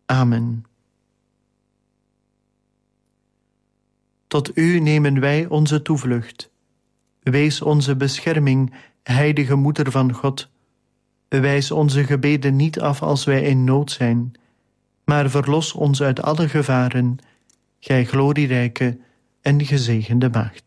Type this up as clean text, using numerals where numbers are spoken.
Amen. Tot u nemen wij onze toevlucht. Wees onze bescherming, heilige Moeder van God. Wijs onze gebeden niet af als wij in nood zijn, maar verlos ons uit alle gevaren, gij glorierijke en gezegende Maagd.